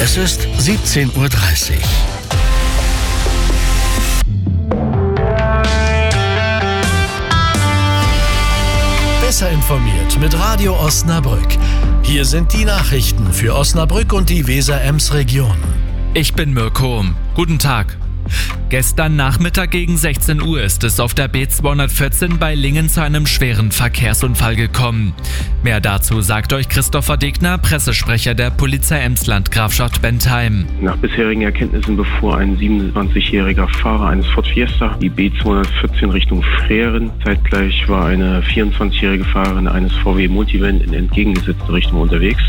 Es ist 17:30 Uhr. Besser informiert mit Radio Osnabrück. Hier sind die Nachrichten für Osnabrück und die Weser-Ems-Region. Ich bin Mirko. Guten Tag. Gestern Nachmittag gegen 16 Uhr ist es auf der B214 bei Lingen zu einem schweren Verkehrsunfall gekommen. Mehr dazu sagt euch Christopher Degner, Pressesprecher der Polizei Emsland-Grafschaft Bentheim. Nach bisherigen Erkenntnissen befuhr ein 27-jähriger Fahrer eines Ford Fiesta die B214 Richtung Freren. Zeitgleich war eine 24-jährige Fahrerin eines VW Multivan in entgegengesetzte Richtung unterwegs.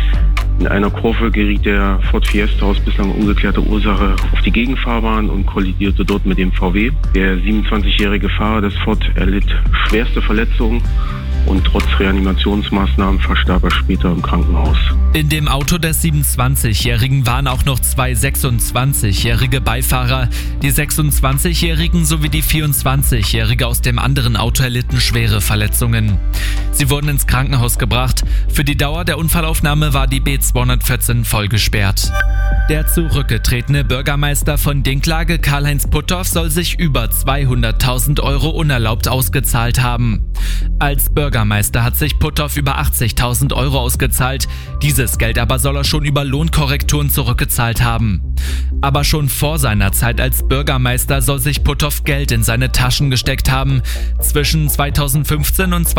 In einer Kurve geriet der Ford Fiesta aus bislang ungeklärter Ursache auf die Gegenfahrbahn und kollidierte dort mit dem VW. Der 27-jährige Fahrer des Ford erlitt schwerste Verletzungen und trotz Reanimationsmaßnahmen verstarb er später im Krankenhaus. In dem Auto des 27-Jährigen waren auch noch zwei 26-jährige Beifahrer. Die 26-Jährigen sowie die 24-Jährige aus dem anderen Auto erlitten schwere Verletzungen. Sie wurden ins Krankenhaus gebracht. Für die Dauer der Unfallaufnahme war die B214 voll gesperrt. Der zurückgetretene Bürgermeister von Dinklage, Karl-Heinz Puthoff, soll sich über 200.000 € unerlaubt ausgezahlt haben. Als Bürgermeister hat sich Puthoff über 80.000 € ausgezahlt. Dieses Geld aber soll er schon über Lohnkorrekturen zurückgezahlt haben. Aber schon vor seiner Zeit als Bürgermeister soll sich Puthoff Geld in seine Taschen gesteckt haben. Zwischen 2015 und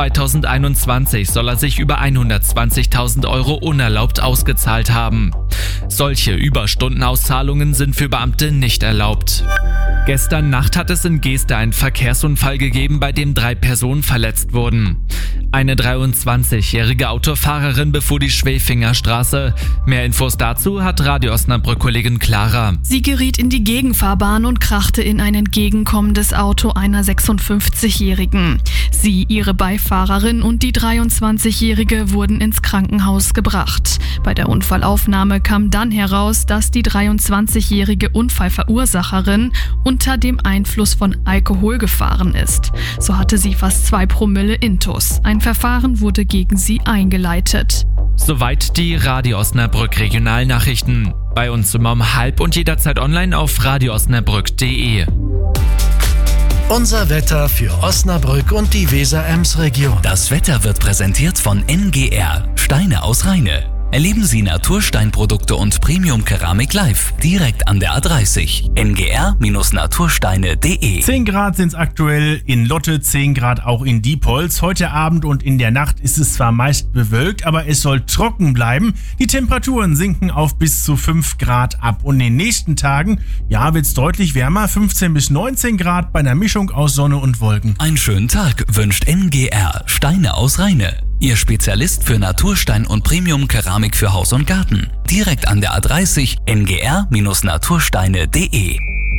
2021 soll er sich über 120.000 € unerlaubt ausgezahlt haben. Solche Überstundenauszahlungen sind für Beamte nicht erlaubt. Gestern Nacht hat es in Geeste einen Verkehrsunfall gegeben, bei dem 3 Personen verletzt wurden. Eine 23-jährige Autofahrerin befuhr die Schwefingerstraße. Mehr Infos dazu hat Radio Osnabrück-Kollegin Clara. Sie geriet in die Gegenfahrbahn und krachte in ein entgegenkommendes Auto einer 56-Jährigen. Sie, ihre Beifahrerin und die 23-Jährige wurden ins Krankenhaus gebracht. Bei der Unfallaufnahme kam dann heraus, dass die 23-jährige Unfallverursacherin unter dem Einfluss von Alkohol gefahren ist. So hatte sie fast 2 Promille Intus. Ein Verfahren wurde gegen sie eingeleitet. Soweit die Radio Osnabrück Regionalnachrichten. Bei uns immer um 12 und jederzeit online auf radioosnabrück.de. Unser Wetter für Osnabrück und die Weser-Ems-Region. Das Wetter wird präsentiert von NGR, Steine aus Rheine. Erleben Sie Natursteinprodukte und Premium-Keramik live, direkt an der A30. ngr-natursteine.de. 10 Grad sind es aktuell in Lotte, 10 Grad auch in Diepholz. Heute Abend und in der Nacht ist es zwar meist bewölkt, aber es soll trocken bleiben. Die Temperaturen sinken auf bis zu 5 Grad ab. Und in den nächsten Tagen, wird es deutlich wärmer, 15 bis 19 Grad bei einer Mischung aus Sonne und Wolken. Einen schönen Tag wünscht NGR, Steine aus Rheine. Ihr Spezialist für Naturstein und Premium-Keramik für Haus und Garten. Direkt an der A30 ngr-natursteine.de.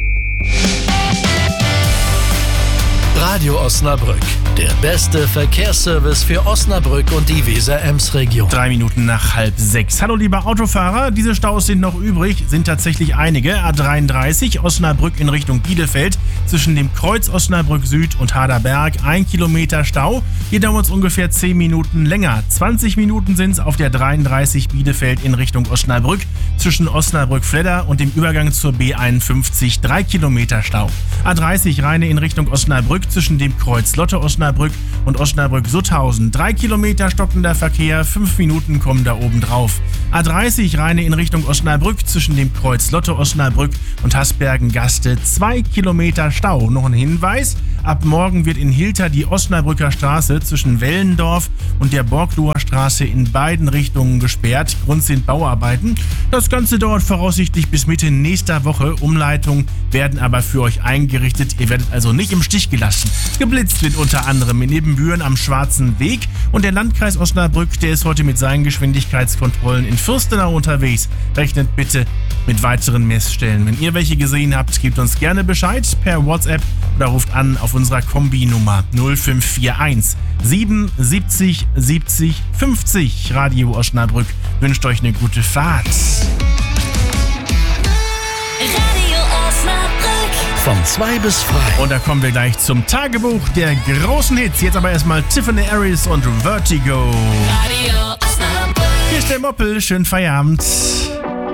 Radio Osnabrück, der beste Verkehrsservice für Osnabrück und die Weser-Ems-Region. 3 Minuten nach 5:30. Hallo lieber Autofahrer, diese Staus sind noch übrig, sind tatsächlich einige. A33 Osnabrück in Richtung Bielefeld, zwischen dem Kreuz Osnabrück Süd und Harderberg 1 Kilometer Stau. Hier dauert es ungefähr 10 Minuten länger. 20 Minuten sind es auf der 33 Bielefeld in Richtung Osnabrück, zwischen Osnabrück-Fledder und dem Übergang zur B51 3 Kilometer Stau. A30 Rheine in Richtung Osnabrück, zwischen dem Kreuz Lotte Osnabrück und Osnabrück-Sutthausen. 3 Kilometer stockender Verkehr, 5 Minuten kommen da oben drauf. A30 Rheine in Richtung Osnabrück, zwischen dem Kreuz Lotte Osnabrück und Hasbergen-Gaste 2 Kilometer Stau. Noch ein Hinweis: Ab morgen wird in Hilter die Osnabrücker Straße zwischen Wellendorf und der Borgloher Straße in beiden Richtungen gesperrt. Grund sind Bauarbeiten. Das Ganze dauert voraussichtlich bis Mitte nächster Woche. Umleitungen werden aber für euch eingerichtet. Ihr werdet also nicht im Stich gelassen. Geblitzt wird unter anderem in Ebenbüren am Schwarzen Weg, und der Landkreis Osnabrück, der ist heute mit seinen Geschwindigkeitskontrollen in Fürstenau unterwegs. Rechnet bitte mit weiteren Messstellen. Wenn ihr welche gesehen habt, gebt uns gerne Bescheid per WhatsApp oder ruft an auf unserer Kombi-Nummer 0541 77 70 50. Radio Osnabrück wünscht euch eine gute Fahrt. Von 2 bis frei. Und da kommen wir gleich zum Tagebuch der großen Hits. Jetzt aber erstmal Tiffany Harris und Vertigo. Radio Osnabrück. Hier ist der Moppel. Schönen Feierabend.